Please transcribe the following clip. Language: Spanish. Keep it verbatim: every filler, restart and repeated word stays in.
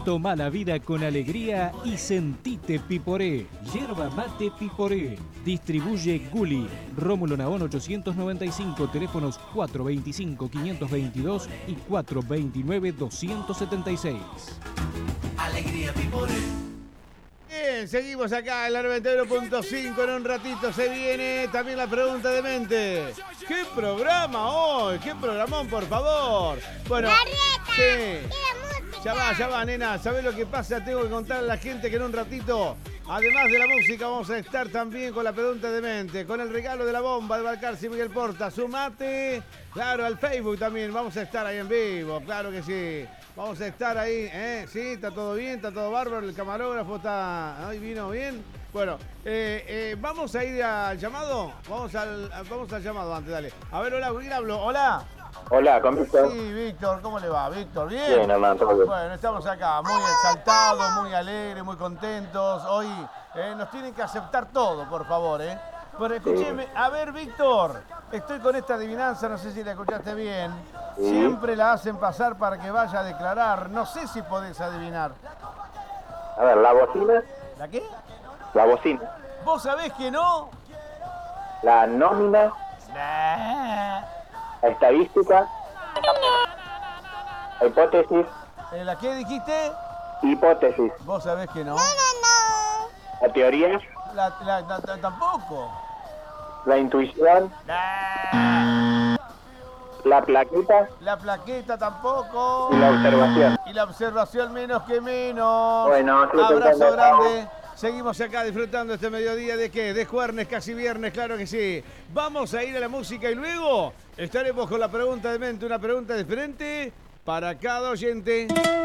Toma la vida con alegría y sentite Piporé. Yerba mate Piporé. Distribuye Guli. Rómulo Nahón ochocientos noventa y cinco, teléfonos cuatro veinticinco, quinientos veintidós y cuatro veintinueve, doscientos setenta y seis. Alegría Piporé. Bien, seguimos acá en la noventa y uno punto cinco. En un ratito se viene también la pregunta de mente. ¿Qué programa hoy? ¿Qué programón, por favor? Bueno, sí. Ya va, ya va, nena. ¿Sabés lo que pasa? Tengo que contarle a la gente que en un ratito, además de la música, vamos a estar también con la pregunta de mente, con el regalo de la bomba de Balcarce y Miguel Porta. Sumate, claro, al Facebook también. Vamos a estar ahí en vivo, claro que sí. Vamos a estar ahí, ¿eh? Sí, está todo bien, está todo bárbaro. El camarógrafo está... ¿Ay, vino bien? Bueno, eh, eh, vamos a ir al llamado. Vamos al, vamos al llamado antes, dale. A ver, hola, ¿quién hablo? Hola. Hola, ¿con Víctor? Sí, Víctor, ¿cómo le va? Víctor, ¿bien? Bien, hermano, todo bien. Bueno, estamos acá muy exaltados, muy alegres, muy contentos. Hoy eh, nos tienen que aceptar todo, por favor, ¿eh? Pero escúcheme, a ver, Víctor, estoy con esta adivinanza, no sé si la escuchaste bien. Sí. Siempre la hacen pasar para que vaya a declarar. No sé si podés adivinar. A ver, la bocina. ¿La qué? La bocina. ¿Vos sabés que no? La nómina. Nah. La estadística. La hipótesis. ¿Eh, ¿La qué dijiste? Hipótesis. ¿Vos sabés que no? La teoría. La, la, la- la- tampoco. La intuición. Nah. La plaquita. La plaqueta tampoco. Y la observación. Y la observación menos que menos. Bueno, sí, abrazo intentando. grande. Seguimos acá disfrutando este mediodía de qué? De jueves, casi viernes, claro que sí. Vamos a ir a la música y luego estaremos con la pregunta de mente, una pregunta diferente para cada oyente.